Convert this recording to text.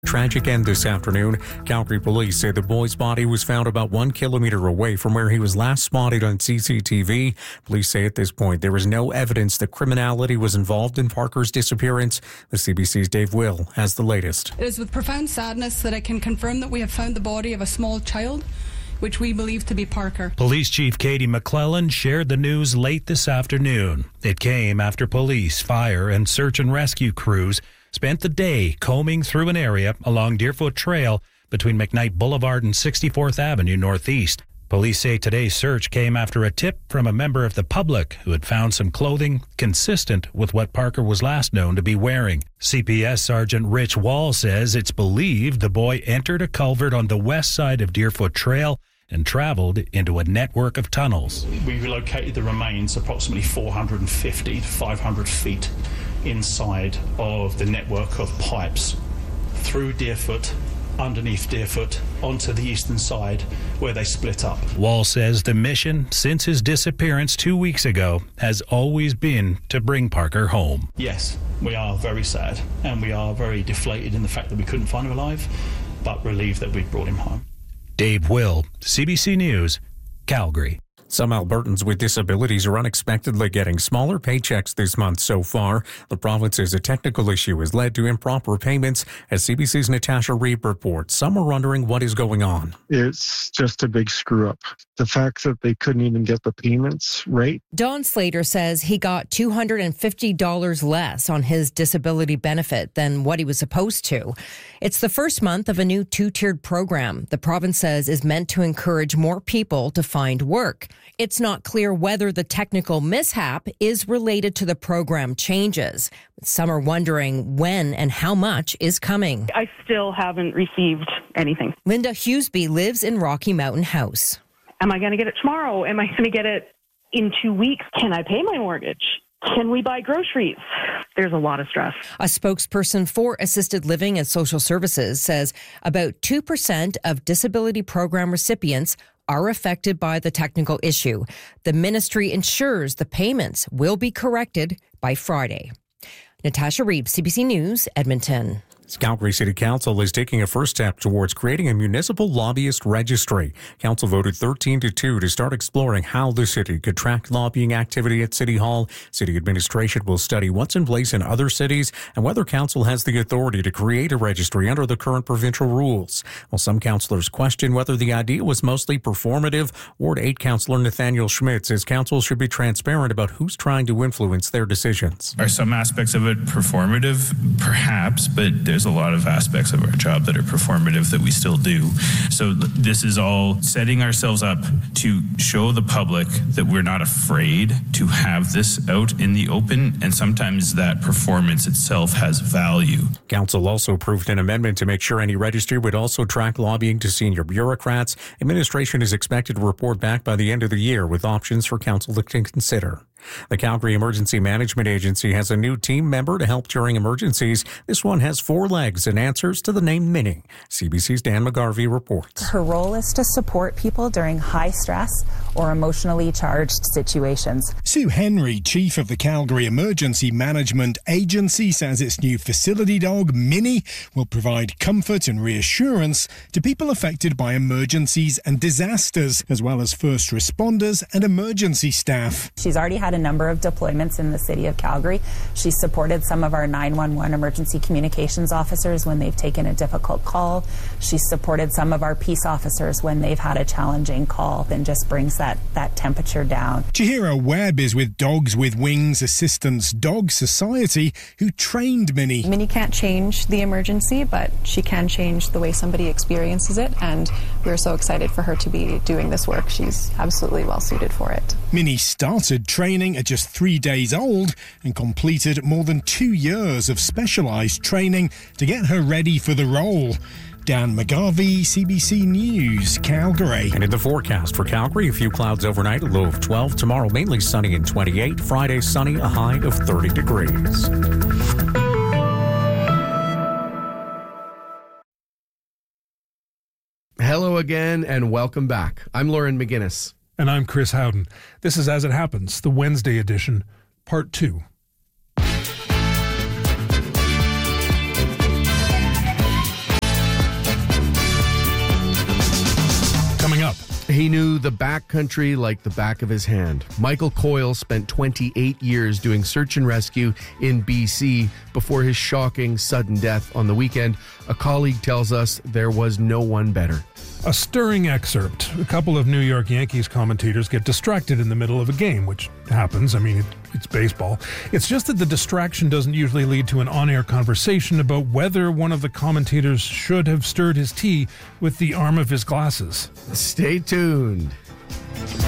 tragic end this afternoon. Calgary police say the boy's body was found about 1 kilometer away from where he was last spotted on CCTV. Police say at this point there is no evidence that criminality was involved in Parker's disappearance. The CBC's Dave Will has the latest. It is with profound sadness that I can confirm that we have found the body of a small child, which we believe to be Parker. Police Chief Katie McClellan shared the news late this afternoon. It came after police, fire, and search and rescue crews spent the day combing through an area along Deerfoot Trail between McKnight Boulevard and 64th Avenue Northeast. Police say today's search came after a tip from a member of the public who had found some clothing consistent with what Parker was last known to be wearing. CPS Sergeant Rich Wall says it's believed the boy entered a culvert on the west side of Deerfoot Trail and traveled into a network of tunnels. We relocated the remains approximately 450 to 500 feet inside of the network of pipes through Deerfoot, underneath Deerfoot, onto the eastern side where they split up. Wall says the mission since his disappearance 2 weeks ago has always been to bring Parker home. Yes, we are very sad and we are very deflated in the fact that we couldn't find him alive, but relieved that we brought him home. Dave Will, CBC News, Calgary. Some Albertans with disabilities are unexpectedly getting smaller paychecks this month so far. The province says a technical issue has led to improper payments. As CBC's Natasha Reeb reports, some are wondering what is going on. It's just a big screw up. The fact that they couldn't even get the payments right. Don Slater says he got $250 less on his disability benefit than what he was supposed to. It's the first month of a new two-tiered program the province says is meant to encourage more people to find work. It's not clear whether the technical mishap is related to the program changes. Some are wondering when and how much is coming. I still haven't received anything. Linda Hughesby lives in Rocky Mountain House. Am I going to get it tomorrow? Am I going to get it in 2 weeks? Can I pay my mortgage? Can we buy groceries? There's a lot of stress. A spokesperson for Assisted Living and Social Services says about 2% of disability program recipients are affected by the technical issue. The ministry ensures the payments will be corrected by Friday. Natasha Reeb, CBC News, Edmonton. Calgary City Council is taking a first step towards creating a municipal lobbyist registry. Council voted 13-2 to start exploring how the city could track lobbying activity at City Hall. City administration will study what's in place in other cities and whether council has the authority to create a registry under the current provincial rules. While some councillors question whether the idea was mostly performative, Ward 8 councillor Nathaniel Schmidt says council should be transparent about who's trying to influence their decisions. Are some aspects of it performative? Perhaps, but there's a lot of aspects of our job that are performative that we still do. So this is all setting ourselves up to show the public that we're not afraid to have this out in the open, and sometimes that performance itself has value. Council also approved an amendment to make sure any registry would also track lobbying to senior bureaucrats. Administration is expected to report back by the end of the year with options for council to consider. The Calgary Emergency Management Agency has a new team member to help during emergencies. This one has 4 legs and answers to the name Minnie. CBC's Dan McGarvey reports. Her role is to support people during high stress or emotionally charged situations. Sue Henry, chief of the Calgary Emergency Management Agency, says its new facility dog, Minnie, will provide comfort and reassurance to people affected by emergencies and disasters, as well as first responders and emergency staff. She's already had a number of deployments in the city of Calgary. She supported some of our 911 emergency communications officers when they've taken a difficult call. She supported some of our peace officers when they've had a challenging call, and just brings that temperature down. Chihiro Webb is with Dogs with Wings Assistance Dog Society, who trained Minnie. Minnie can't change the emergency, but she can change the way somebody experiences it, and we're so excited for her to be doing this work. She's absolutely well suited for it. Minnie started training at just 3 days old and completed more than 2 years of specialised training to get her ready for the role. Dan McGarvey, CBC News, Calgary. And in the forecast for Calgary, a few clouds overnight, a low of 12. Tomorrow, mainly sunny and 28. Friday, sunny, a high of 30 degrees. Hello again and welcome back. I'm Lauren McGinnis. And I'm Chris Howden. This is As It Happens, the Wednesday edition, Part 2. knew the backcountry like the back of his hand. Michael Coyle spent 28 years doing search and rescue in BC before his shocking, sudden death on the weekend. A colleague tells us there was no one better. A stirring excerpt. A couple of New York Yankees commentators get distracted in the middle of a game, which happens. I mean, it's baseball. It's just that the distraction doesn't usually lead to an on-air conversation about whether one of the commentators should have stirred his tea with the arm of his glasses. Stay tuned.